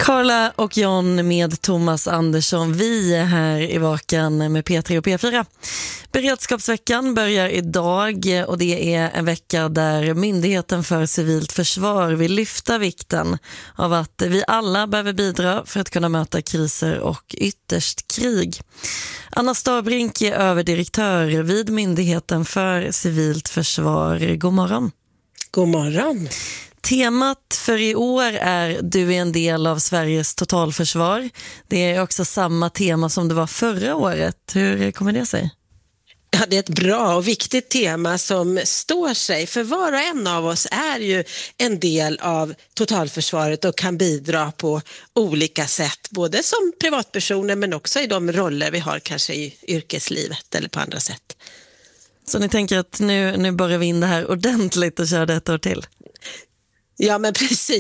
Carla och John med Thomas Andersson. Vi är här i Vakan med P3 och P4. Beredskapsveckan börjar idag och det är en vecka där Myndigheten för civilt försvar vill lyfta vikten av att vi alla behöver bidra för att kunna möta kriser och ytterst krig. Anna Starbrink är överdirektör vid Myndigheten för civilt försvar. God morgon. God morgon. Temat för i år är du är en del av Sveriges totalförsvar. Det är också samma tema som det var förra året. Hur kommer det sig? Ja, det är ett bra och viktigt tema som står sig. För var och en av oss är ju en del av totalförsvaret och kan bidra på olika sätt. Både som privatpersoner men också i de roller vi har kanske i yrkeslivet eller på andra sätt. Så ni tänker att nu börjar vi in det här ordentligt och kör det ett år till? Ja, men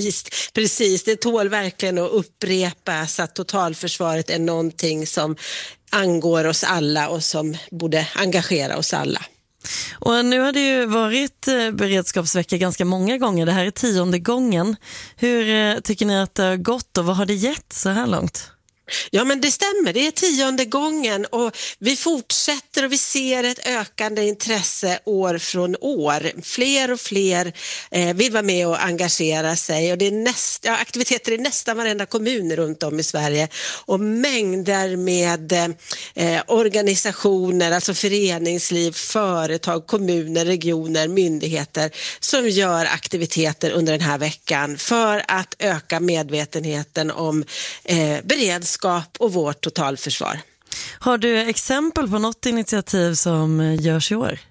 precis. Det tål verkligen att upprepas att totalförsvaret är någonting som angår oss alla och som borde engagera oss alla. Och nu har det ju varit beredskapsvecka ganska många gånger. Det här är 10:e gången. Hur tycker ni att det har gått och vad har det gett så här långt? Ja, men det stämmer. Det är 10:e gången och vi fortsätter och vi ser ett ökande intresse år från år. Fler och fler vill vara med och engagera sig och det är aktiviteter i nästan varenda kommun runt om i Sverige och mängder med organisationer, alltså föreningsliv, företag, kommuner, regioner, myndigheter som gör aktiviteter under den här veckan för att öka medvetenheten om beredskap och vårt totalförsvar. Har du exempel på något initiativ som görs i år?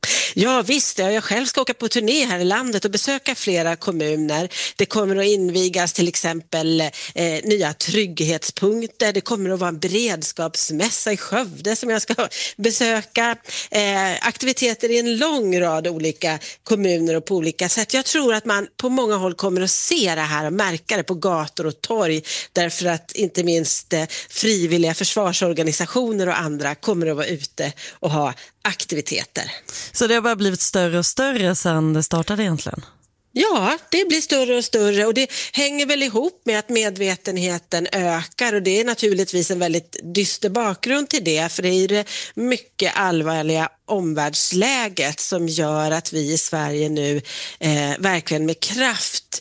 Ja visst, jag själv ska åka på turné här i landet och besöka flera kommuner. Det kommer att invigas till exempel nya trygghetspunkter. Det kommer att vara en beredskapsmässa i Skövde som jag ska besöka. Aktiviteter i en lång rad olika kommuner och på olika sätt. Jag tror att man på många håll kommer att se det här och märka det på gator och torg. Därför att inte minst frivilliga försvarsorganisationer och andra kommer att vara ute och ha aktiviteter. Så det har bara blivit större och större sedan det startade egentligen? Ja, det blir större och större och det hänger väl ihop med att medvetenheten ökar och det är naturligtvis en väldigt dyster bakgrund till det för det är det mycket allvarliga omvärldsläget som gör att vi i Sverige nu verkligen med kraft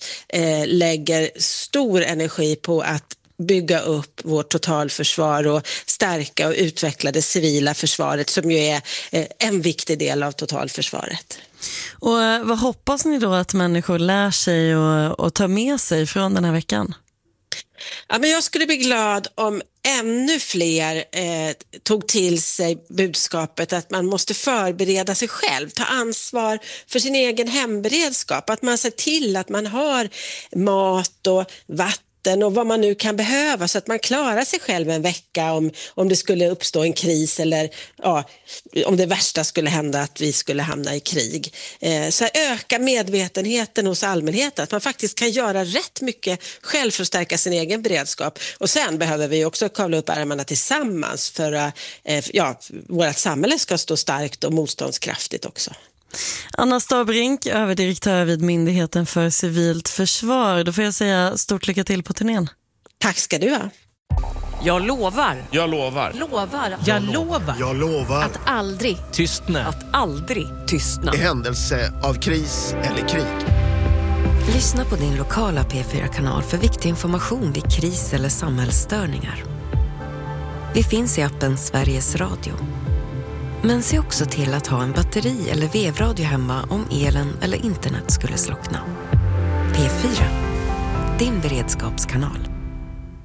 lägger stor energi på att bygga upp vårt totalförsvar och stärka och utveckla det civila försvaret som ju är en viktig del av totalförsvaret. Och vad hoppas ni då att människor lär sig och tar med sig från den här veckan? Ja, men jag skulle bli glad om ännu fler tog till sig budskapet att man måste förbereda sig själv, ta ansvar för sin egen hemberedskap, att man ser till att man har mat och vatten och vad man nu kan behöva så att man klarar sig själv en vecka om det skulle uppstå en kris eller om det värsta skulle hända att vi skulle hamna i krig. Så öka medvetenheten hos allmänheten att man faktiskt kan göra rätt mycket själv för att stärka sin egen beredskap. Och sen behöver vi också kavla upp ärmarna tillsammans för att vårt samhälle ska stå starkt och motståndskraftigt också. Anna Starbrink, överdirektör vid Myndigheten för civilt försvar. Då får jag säga stort lycka till på turnén. Tack ska du ha. Jag lovar. Jag lovar. Lovar. Jag lovar. Jag lovar. Att aldrig Tystna. Att aldrig tystna. I händelse av kris eller krig. Lyssna på din lokala P4-kanal för viktig information vid kris eller samhällsstörningar. Vi finns i appen Sveriges Radio. Men se också till att ha en batteri- eller vevradio hemma om elen eller internet skulle slockna. P4, din beredskapskanal.